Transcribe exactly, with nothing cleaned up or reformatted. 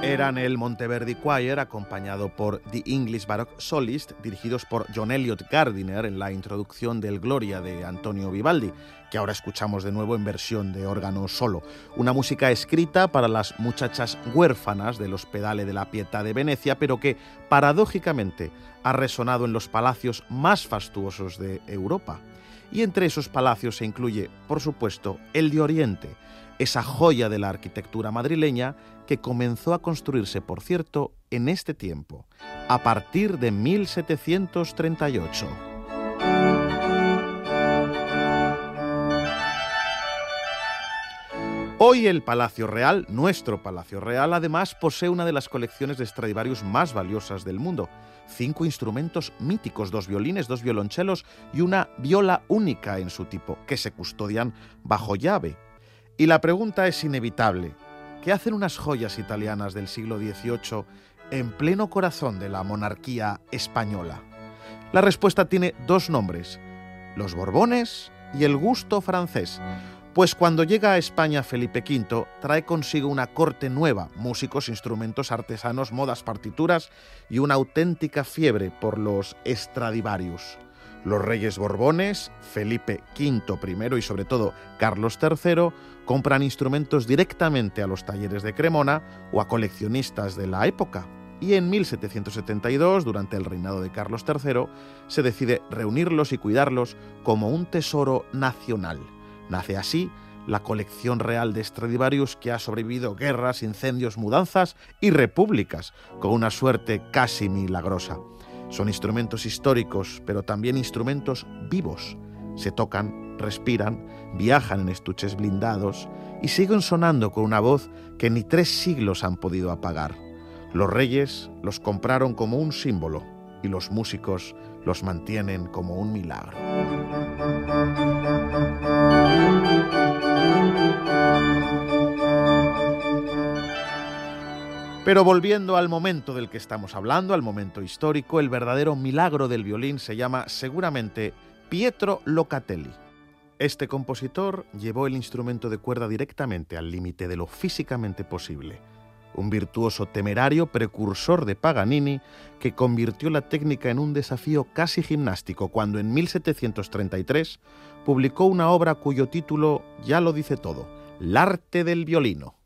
eran el Monteverdi Choir, acompañado por The English Baroque Solist, dirigidos por John Eliot Gardiner en la introducción del Gloria de Antonio Vivaldi, que ahora escuchamos de nuevo en versión de órgano solo. Una música escrita para las muchachas huérfanas del Ospedale de la Pietà de Venecia, pero que, paradójicamente, ha resonado en los palacios más fastuosos de Europa. Y entre esos palacios se incluye, por supuesto, el de Oriente, esa joya de la arquitectura madrileña que comenzó a construirse, por cierto, en este tiempo, a partir de mil setecientos treinta y ocho. Hoy el Palacio Real, nuestro Palacio Real, además posee una de las colecciones de Stradivarius más valiosas del mundo. Cinco instrumentos míticos, dos violines, dos violonchelos y una viola única en su tipo, que se custodian bajo llave. Y la pregunta es inevitable. ¿Qué hacen unas joyas italianas del siglo dieciocho en pleno corazón de la monarquía española? La respuesta tiene dos nombres: los Borbones y el gusto francés. Pues cuando llega a España Felipe quinto, trae consigo una corte nueva, músicos, instrumentos, artesanos, modas, partituras y una auténtica fiebre por los Stradivarius. Los reyes Borbones, Felipe quinto primero y sobre todo Carlos tercero, compran instrumentos directamente a los talleres de Cremona o a coleccionistas de la época. Y en mil setecientos setenta y dos, durante el reinado de Carlos tercero, se decide reunirlos y cuidarlos como un tesoro nacional. Nace así la colección real de Stradivarius, que ha sobrevivido guerras, incendios, mudanzas y repúblicas, con una suerte casi milagrosa. Son instrumentos históricos, pero también instrumentos vivos. Se tocan, respiran, viajan en estuches blindados y siguen sonando con una voz que ni tres siglos han podido apagar. Los reyes los compraron como un símbolo y los músicos los mantienen como un milagro. Pero volviendo al momento del que estamos hablando, al momento histórico, el verdadero milagro del violín se llama seguramente Pietro Locatelli. Este compositor llevó el instrumento de cuerda directamente al límite de lo físicamente posible. Un virtuoso temerario, precursor de Paganini, que convirtió la técnica en un desafío casi gimnástico cuando en mil setecientos treinta y tres publicó una obra cuyo título ya lo dice todo: L'arte del violino.